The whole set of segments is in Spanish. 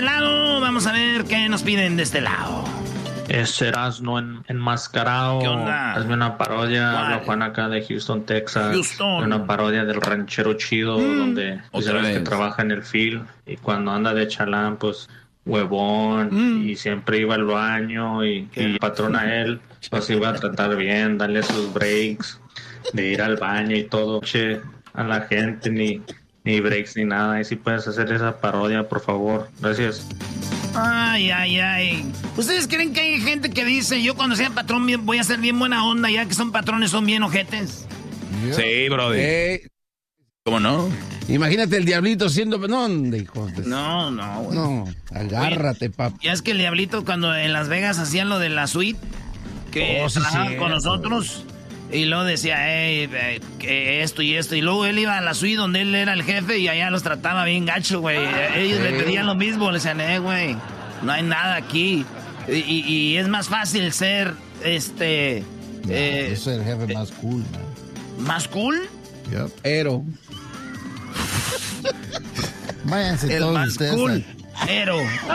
este lado. Vamos a ver qué nos piden de este lado. Es Erasmo enmascarado. ¿Qué onda? Hazme una parodia. Habla Juan acá de Houston, Texas. Una parodia del ranchero chido, donde pues, sabes que trabaja en el field. Y cuando anda de chalán, pues huevón. Y siempre iba al baño. Y el patrón a él, pues iba a tratar bien, darle sus breaks, de ir al baño y todo. Che, a la gente ni breaks ni nada. Y si puedes hacer esa parodia, por favor. Gracias. Ay. ¿Ustedes creen que hay gente que dice, yo cuando sea patrón voy a ser bien buena onda, ya que son patrones, son bien ojetes? Sí, brother. ¿Cómo no? Imagínate el diablito siendo... No, hijo de... No. No, agárrate, papá. Ya es que el diablito cuando en Las Vegas hacían lo de la suite, que trabajaban con nosotros, y luego decía, que esto y esto, y luego él iba a la suite donde él era el jefe y allá los trataba bien gacho, güey. Ellos le pedían lo mismo, le decían, güey, no hay nada aquí. Y es más fácil ser, yo soy el jefe más cool, man. ¿Más cool? Yep. Pero... Váyanse el todos más ustedes. Cool. Ero.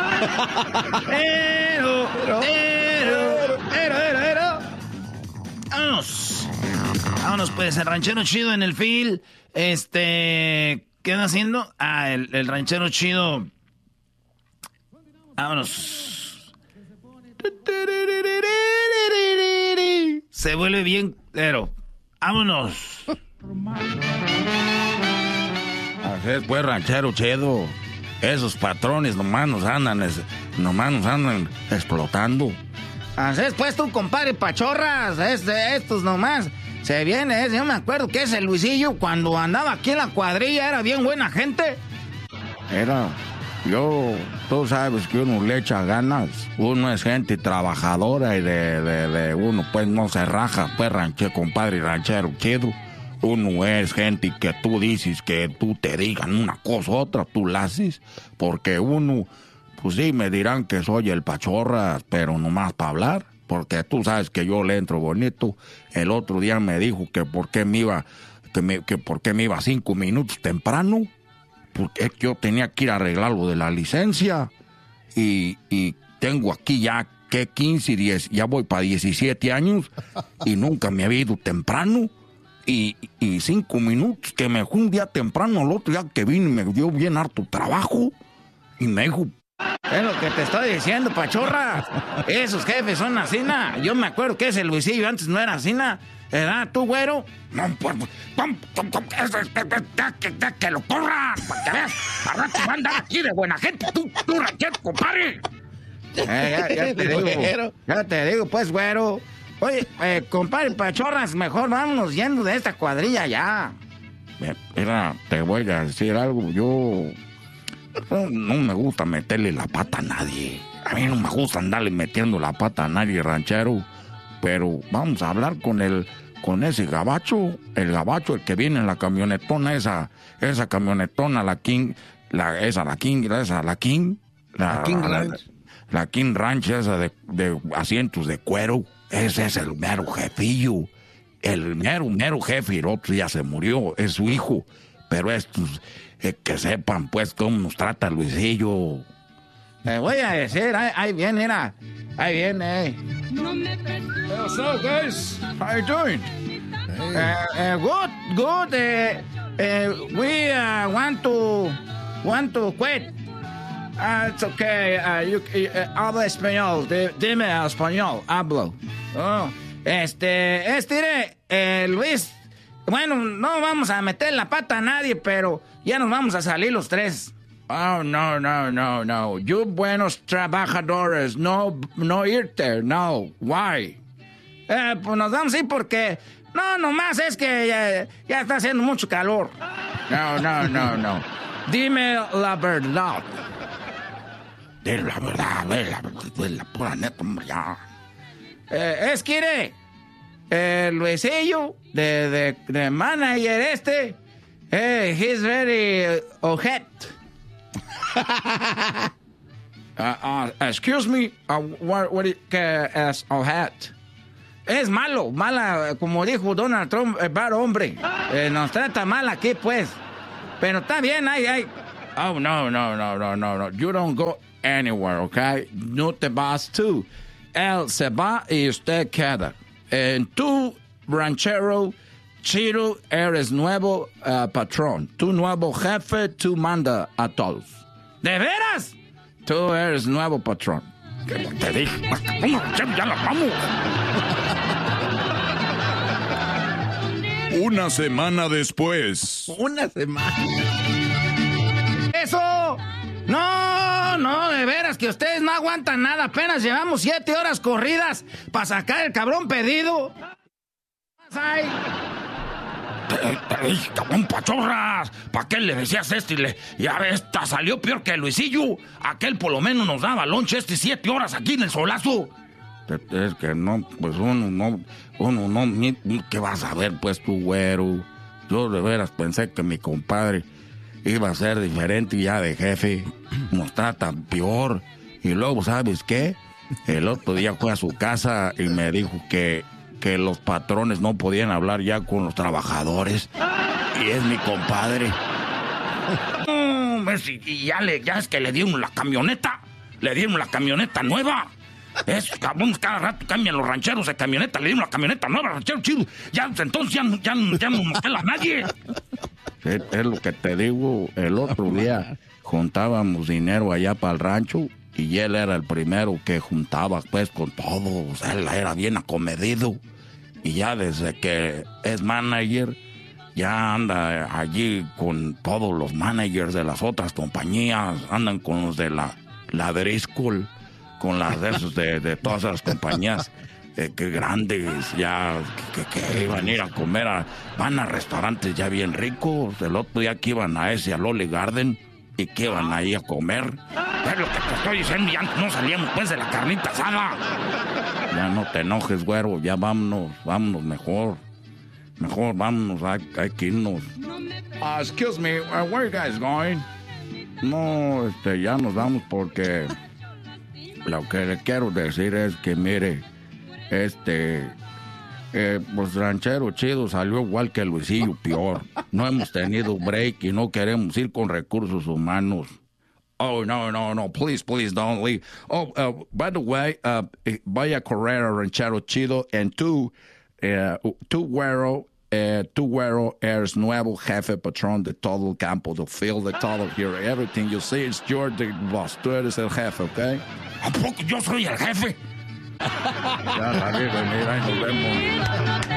Vámonos, pues, el ranchero chido en el field. ¿Qué anda haciendo? El ranchero chido. Vámonos. Se vuelve bien, pero vámonos. Así es, pues, ranchero chido. Esos patrones nomás nos andan explotando. Así es, pues, tú, compadre Pachorras. Estos nomás. Se viene, yo me acuerdo que ese Luisillo, cuando andaba aquí en la cuadrilla, era bien buena gente. Tú sabes que uno le echa ganas. Uno es gente trabajadora y de uno, pues, no se raja, pues, compadre ranchero chido. Uno es gente que tú dices que tú te digan una cosa u otra, tú la haces, porque uno, pues sí, me dirán que soy el Pachorras, pero nomás para hablar, porque tú sabes que yo le entro bonito. El otro día me dijo que por qué me iba 5 minutos temprano, porque yo tenía que ir a arreglar lo de la licencia, y tengo aquí ya, 15, 10, ya voy para 17 años, y nunca me había ido temprano. Y 5 minutos, que me fue un día temprano, el otro día que vine me dio bien harto trabajo, y me dijo... Es lo que te estoy diciendo, Pachorra. Esos jefes son asina. Yo me acuerdo que ese Luisillo antes no era asina. ¿Verdad, tú, güero? No, pues... ¡Que lo corran! ¡Para que veas! ¡Al rato va a andar aquí de buena gente! ¡Tú ranchero, compadre! Ya te digo, pues, güero. Oye, compadre Pachorras, mejor vámonos yendo de esta cuadrilla ya. Mira, te voy a decir algo. Yo no me gusta meterle la pata a nadie. A mí no me gusta andarle metiendo la pata a nadie, ranchero. Pero vamos a hablar con ese gabacho. El gabacho, el que viene en la camionetona, esa camionetona, la King Ranch, esa de asientos de cuero. Ese es el mero jefillo. El mero jefe. El otro ya se murió. Es su hijo. Pero estos, que sepan, pues, cómo nos trata Luisillo. Te voy a decir, ahí viene, ahí viene. What's up, guys? How you doing? Good. We want to quit. It's okay. Habla español. Dime español. Hablo. Oh. Luis. Bueno, no vamos a meter la pata a nadie, pero ya nos vamos a salir los tres. Oh, no. You buenos trabajadores, no irte, no. Why? Pues nos vamos a ir porque... No, nomás es que ya está haciendo mucho calor. No. Dime la verdad. Dile la verdad, la pura neta, hombre, ya. Es que Luisillo, de manager he's very ojete. Excuse me, what es ojete? Es mala, como dijo Donald Trump, hombre. Nos trata mal aquí, pues. Pero está bien, Oh, no. You don't go anywhere, okay? No te vas tú. Él se va y usted queda. Tú, ranchero chido, eres nuevo patrón. Tu nuevo jefe, tú manda a todos. ¿De veras? Tú eres nuevo patrón. ¿Qué te dije? Ya la vamos. Una semana después. Una semana. ¡Eso! No, de veras que ustedes no aguantan nada. Apenas llevamos 7 horas corridas para sacar el cabrón pedido. ¡Ay! Te dije, cabrón, pachorras. ¿Para qué le decías Ya ves, salió peor que Luisillo. Aquel por lo menos nos daba lonche 7 horas aquí en el solazo. Es que no, pues uno no, ¿qué vas a ver, pues, tu güero? Yo de veras pensé que mi compadre iba a ser diferente ya de jefe. Nos trata peor. Y luego, ¿sabes qué? El otro día fue a su casa y me dijo que los patrones no podían hablar ya con los trabajadores. Y es mi compadre. Y ya es que le dieron la camioneta. Le dieron la camioneta nueva. Esos cabrones cada rato cambian los rancheros de camioneta. Le dieron la camioneta nueva, ranchero chido. Ya, entonces ya no nos pela nadie. Es lo que te digo. El otro día juntábamos dinero allá para el rancho. Y él era el primero que juntaba pues con todos. Él era bien acomedido. Y ya desde que es manager, ya anda allí con todos los managers de las otras compañías. Andan con los de la Driscoll, con las de esos de todas las compañías que grandes, ya que iban a ir a comer. Van a restaurantes ya bien ricos. El otro día que iban a ese, al Olive Garden, y que iban ahí a comer. Es lo que te estoy diciendo, ya no salíamos pues de la carnita asada. Ya no te enojes, güero, ya vámonos mejor. Mejor vámonos, hay que irnos. Excuse me, where are you guys going? No, ya nos vamos porque lo que le quiero decir es que, mire, pues Ranchero Chido salió igual que Luisillo, peor. No hemos tenido break y no queremos ir con recursos humanos. Oh, no, please don't leave. Oh, by the way, vaya a correr a Ranchero Chido and tú, güero, eres nuevo jefe patrón de todo el campo, de field, de todo here. Everything you see, you're the boss. Tú eres el jefe, ¿ok? ¿A poco yo soy el jefe? Ya, mira, nos vemos.